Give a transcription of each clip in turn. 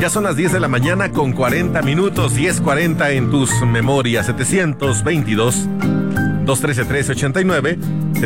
Ya son las 10 de la mañana con 40 minutos, 10:40 en tus memorias. 722-213-1389,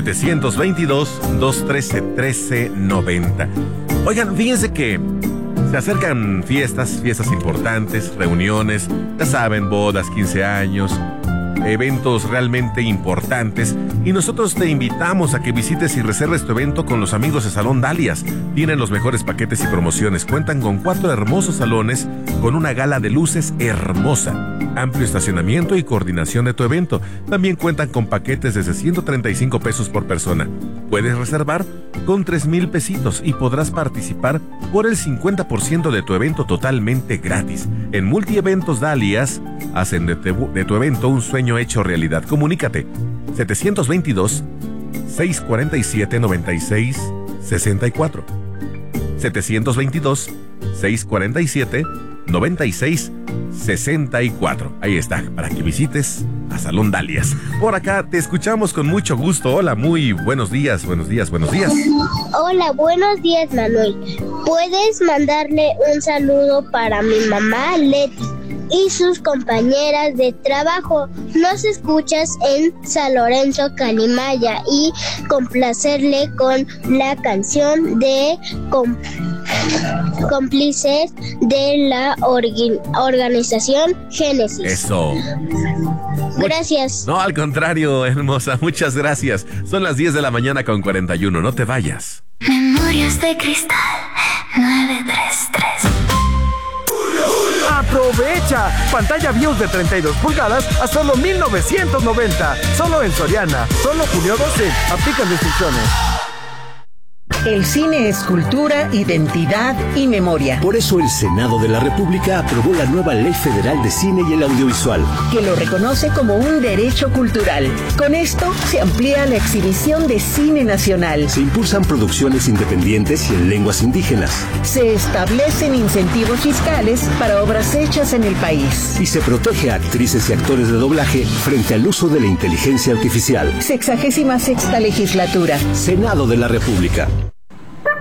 722-213-1390. Oigan, fíjense que se acercan fiestas importantes, reuniones, ya saben, bodas, 15 años, eventos realmente importantes, y nosotros te invitamos a que visites y reserves tu evento con los amigos de Salón Dalias. Tienen los mejores paquetes y promociones. Cuentan con 4 hermosos salones con una gala de luces hermosa, amplio estacionamiento y coordinación de tu evento. También cuentan con paquetes desde 135 pesos por persona. Puedes reservar con 3,000 pesitos y podrás participar por el 50% de tu evento totalmente gratis. En Multieventos Dalias hacen de tu evento un sueño hecho realidad. Comunícate 722-647-9664, 722-647-9664. Ahí está, para que visites a Salón Dalias. Por acá te escuchamos con mucho gusto. Hola, muy buenos días. Hola, buenos días, Manuel. ¿Puedes mandarle un saludo para mi mamá, Leti, y sus compañeras de trabajo? Nos escuchas en San Lorenzo, Calimaya, y complacerle con la canción de cómplices de la organización Génesis. Eso. Gracias. No, al contrario, hermosa, muchas gracias. Son las 10 de la mañana con 41, no te vayas. Memorias de Cristal 933. ¡Aprovecha! Pantalla BIOS de 32 pulgadas a solo 1,990. Solo en Soriana. Solo junio 12. Aplican restricciones. El cine es cultura, identidad y memoria. Por eso el Senado de la República aprobó la nueva Ley Federal de Cine y el Audiovisual, que lo reconoce como un derecho cultural. Con esto se amplía la exhibición de cine nacional. se impulsan producciones independientes y en lenguas indígenas, Se establecen incentivos fiscales para obras hechas en el país. y se protege a actrices y actores de doblaje frente al uso de la inteligencia artificial. 66ª legislatura. Senado de la República.